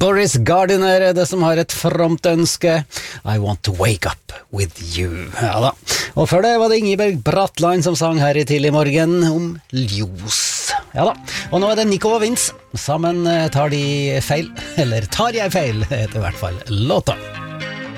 Boris Gardiner, det som har et fromt ønske. I want to wake up with you. Ja da. Og før det var det Ingeborg Bratland som sang her i tidlig morgen om ljos. Ja da. Og nå er det Nico og Vince. Sammen tar de feil, eller tar jeg feil, heter i hvert fall låta.